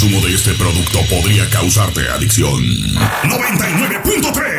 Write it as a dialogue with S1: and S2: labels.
S1: consumo de este producto podría causarte adicción. 99.3